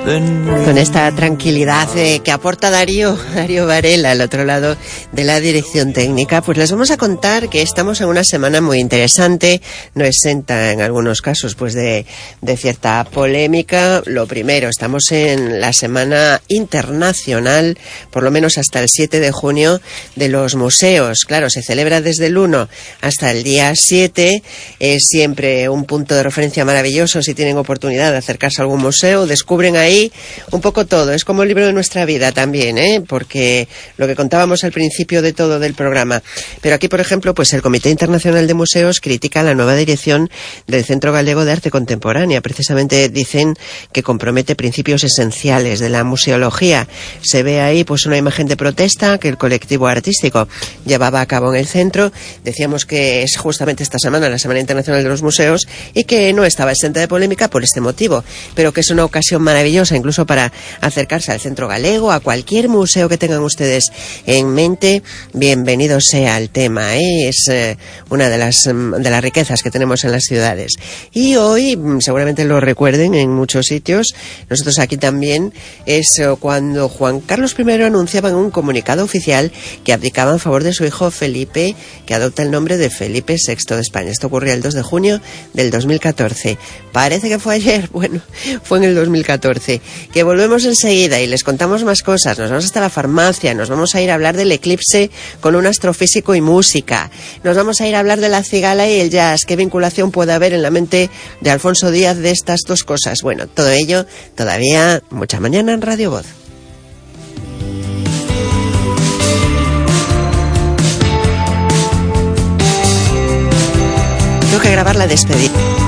Con esta tranquilidad que aporta Darío Varela al otro lado de la dirección técnica, pues les vamos a contar que estamos en una semana muy interesante, no exenta en algunos casos pues de cierta polémica. Lo primero, estamos en la Semana Internacional, por lo menos hasta el 7 de junio, de los museos. Claro, se celebra desde el 1 hasta el día 7, es siempre un punto de referencia maravilloso. Si tienen oportunidad de acercarse a algún museo, descubren ahí un poco todo. Es como el libro de nuestra vida también, porque lo que contábamos al principio de todo del programa. Pero aquí, por ejemplo, pues el Comité Internacional de Museos critica la nueva dirección del Centro Gallego de Arte Contemporánea. Precisamente dicen que compromete principios esenciales de la museología. Se ve ahí pues una imagen de protesta que el colectivo artístico llevaba a cabo en el centro. Decíamos que es justamente esta semana la Semana Internacional de los Museos y que no estaba exenta de polémica por este motivo, pero que es una ocasión maravillosa incluso para acercarse al Centro Galego, a cualquier museo que tengan ustedes en mente. Bienvenido sea el tema, es una de las riquezas que tenemos en las ciudades. Y hoy, seguramente lo recuerden en muchos sitios, nosotros aquí también, es cuando Juan Carlos I anunciaba en un comunicado oficial que abdicaba en favor de su hijo Felipe, que adopta el nombre de Felipe VI de España. Esto ocurrió el 2 de junio del 2014. Parece que fue ayer, bueno, fue en el 2014. Que volvemos enseguida y les contamos más cosas. Nos vamos hasta la farmacia, nos vamos a ir a hablar del eclipse con un astrofísico y música. Nos vamos a ir a hablar de la cigala y el jazz. ¿Qué vinculación puede haber en la mente de Alfonso Díaz de estas dos cosas? Bueno, todo ello todavía mucha mañana en Radio Voz. Tengo que grabar la despedida.